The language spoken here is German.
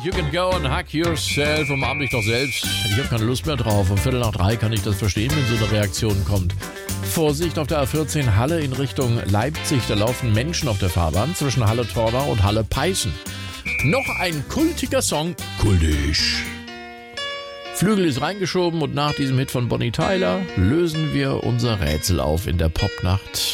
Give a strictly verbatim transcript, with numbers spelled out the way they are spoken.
You Can Go and Hug Yourself. Umarm dich doch selbst. Ich habe keine Lust mehr drauf. Um Viertel nach drei kann ich das verstehen, wenn so eine Reaktion kommt. Vorsicht auf der A vierzehn Halle in Richtung Leipzig. Da laufen Menschen auf der Fahrbahn zwischen Halle-Torna und Halle-Peißen. Noch ein kultiger Song. Kultisch. Flügel ist reingeschoben und nach diesem Hit von Bonnie Tyler lösen wir unser Rätsel auf in der Popnacht.